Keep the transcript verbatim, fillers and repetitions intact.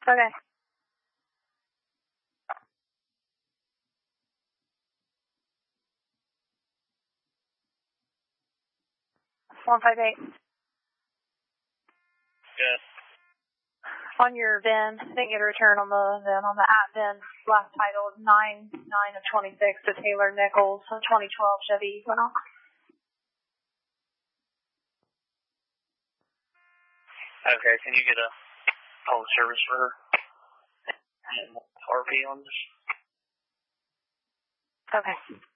Okay. one five eight. Yes. On your V I N, didn't get a return on the V I N. On the at V I N, last title, nine nine of twenty-six to Taylor Nichols, a twenty twelve Chevy Equinox. Okay, can you get a phone service for her? And R P on this? Okay.